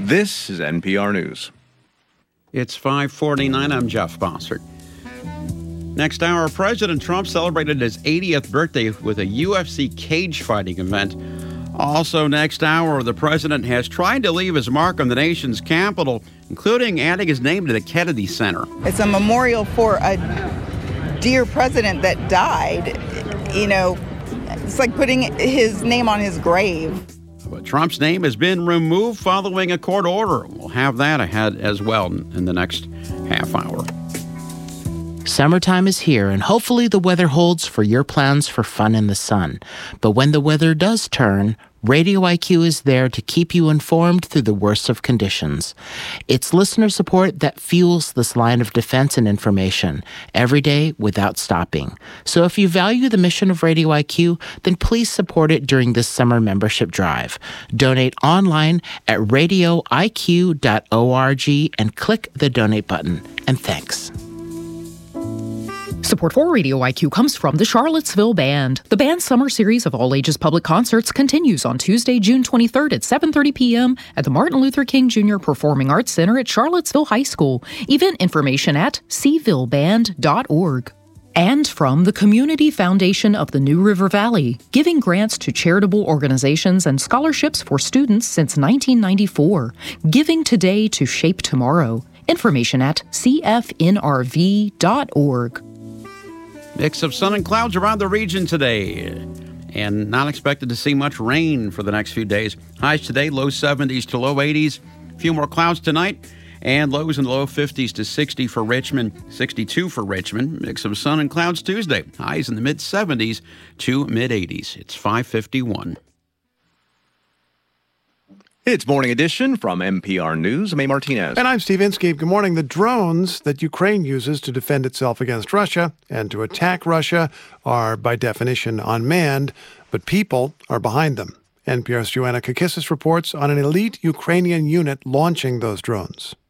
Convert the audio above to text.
This is NPR News. It's 5:49. I'm Jeff Bossert. Next hour, President Trump celebrated his 80th birthday with a UFC cage fighting event. Also next hour, the president has tried to leave his mark on the nation's capital, including adding his name to the Kennedy Center. It's a memorial for a dear president that died. You know, it's like putting his name on his grave. But Trump's name has been removed following a court order. We'll have that ahead as well in the next half hour. Summertime is here, and hopefully the weather holds for your plans for fun in the sun. But when the weather does turn, Radio IQ is there to keep you informed through the worst of conditions. It's listener support that fuels this line of defense and information every day without stopping. So if you value the mission of Radio IQ, then please support it during this summer membership drive. Donate online at radioiq.org and click the donate button. And thanks. Support for Radio IQ comes from the Charlottesville Band. The band's summer series of all-ages public concerts continues on Tuesday, June 23rd at 7:30 p.m. at the Martin Luther King Jr. Performing Arts Center at Charlottesville High School. Event information at cvilleband.org. And from the Community Foundation of the New River Valley, giving grants to charitable organizations and scholarships for students since 1994. Giving today to shape tomorrow. Information at cfnrv.org. Mix of sun and clouds around the region today, and not expected to see much rain for the next few days. Highs today, low 70s to low 80s. A few more clouds tonight, and lows in the low 50s to 60 for Richmond, 62 for Richmond. Mix of sun and clouds Tuesday. Highs in the mid 70s to mid 80s. It's 5:51. It's Morning Edition from NPR News. I'm A. Martinez. And I'm Steve Inskeep. Good morning. The drones that Ukraine uses to defend itself against Russia and to attack Russia are, by definition, unmanned, but people are behind them. NPR's Joanna Kakissis reports on an elite Ukrainian unit launching those drones.